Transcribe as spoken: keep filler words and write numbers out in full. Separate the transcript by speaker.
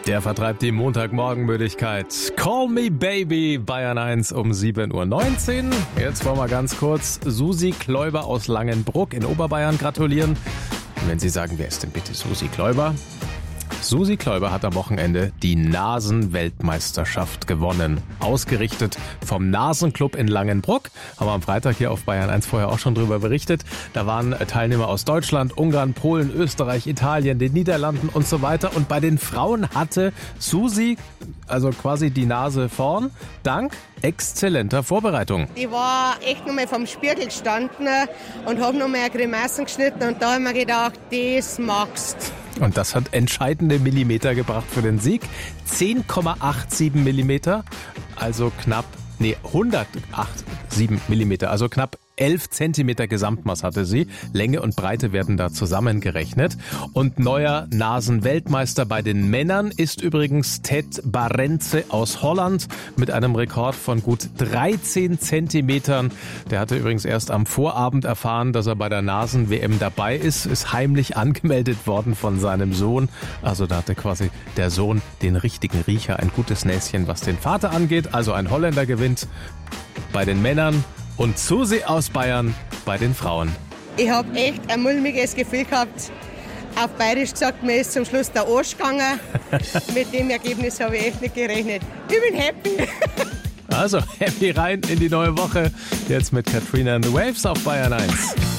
Speaker 1: Der vertreibt die Montagmorgenmüdigkeit. Call me baby, Bayern eins um sieben Uhr neunzehn. Jetzt wollen wir ganz kurz Susi Kläuber aus Langenbruck in Oberbayern gratulieren. Und wenn Sie sagen, wer ist denn bitte Susi Kläuber? Susi Kläuber hat am Wochenende die Nasenweltmeisterschaft gewonnen. Ausgerichtet vom Nasenclub in Langenbruck. Haben wir am Freitag hier auf Bayern eins vorher auch schon drüber berichtet. Da waren Teilnehmer aus Deutschland, Ungarn, Polen, Österreich, Italien, den Niederlanden und so weiter. Und bei den Frauen hatte Susi also quasi die Nase vorn, dank exzellenter Vorbereitung.
Speaker 2: Ich war echt nur mal vom Spiegel gestanden und habe noch mal eine Grimassen geschnitten und da habe ich mir gedacht, das magst.
Speaker 1: Und das hat entscheidende Millimeter gebracht für den Sieg. zehn Komma siebenundachtzig Millimeter, also knapp, nee, hundertsiebenundachtzig Millimeter, also knapp elf Zentimeter Gesamtmaß hatte sie. Länge und Breite werden da zusammengerechnet. Und neuer Nasenweltmeister bei den Männern ist übrigens Ted Barenze aus Holland mit einem Rekord von gut dreizehn Zentimetern. Der hatte übrigens erst am Vorabend erfahren, dass er bei der Nasen-W M dabei ist, ist heimlich angemeldet worden von seinem Sohn. Also da hatte quasi der Sohn den richtigen Riecher, ein gutes Näschen, was den Vater angeht. Also ein Holländer gewinnt bei den Männern. Und Susi aus Bayern bei den Frauen.
Speaker 2: Ich habe echt ein mulmiges Gefühl gehabt. Auf Bayerisch gesagt, mir ist zum Schluss der Arsch gegangen. Mit dem Ergebnis habe ich echt nicht gerechnet. Ich bin happy.
Speaker 1: Also, happy rein in die neue Woche. Jetzt mit Katrina and the Waves auf Bayern eins.